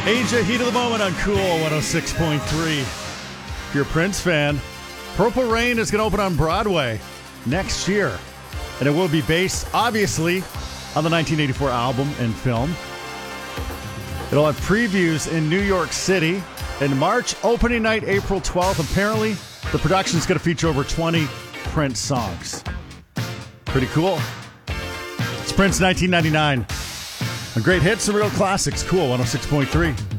Asia, heat of the moment on Cool 106.3. If you're a Prince fan, Purple Rain is going to open on Broadway next year. And it will be based, obviously, on the 1984 album and film. It'll have previews in New York City in March, opening night April 12th. Apparently, the production is going to feature over 20 Prince songs. Pretty cool. It's Prince 1999. A great hits and real classics. Cool 106.3.